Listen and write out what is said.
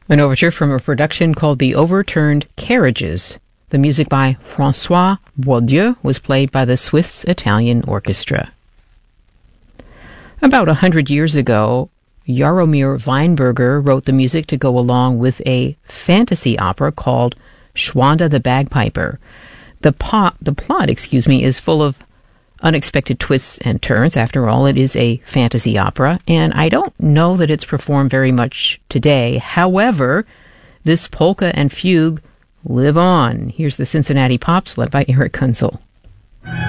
An overture from a production called The Overturned Carriages. The music by François Boieldieu was played by the Swiss Italian Orchestra. About 100 years ago, Jaromir Weinberger wrote the music to go along with a fantasy opera called Schwanda the Bagpiper. The plot, is full of unexpected twists and turns. After all, it is a fantasy opera, and I don't know that it's performed very much today. However, this polka and fugue live on. Here's the Cincinnati Pops led by Eric Kunzel.